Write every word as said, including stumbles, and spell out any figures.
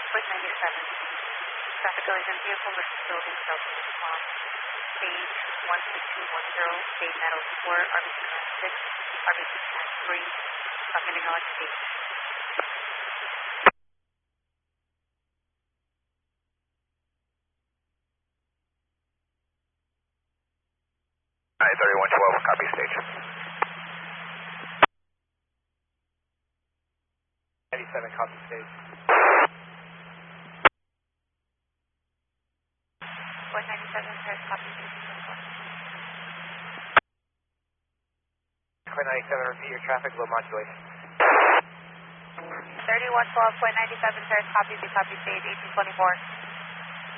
Point ninety-seven. Traffic collision vehicle versus building Southeast on stage one six two one zero, state Meadow four, R B C six, R B C three, talking to North State. nine thirty-one twelve, copy stage. ninety-seven, copy stage. Point ninety-seven, first copy stage. Point ninety-seven, repeat your traffic, low modulation. thirty-one twelve, point ninety-seven, first copy, copy stage, eighteen twenty-four.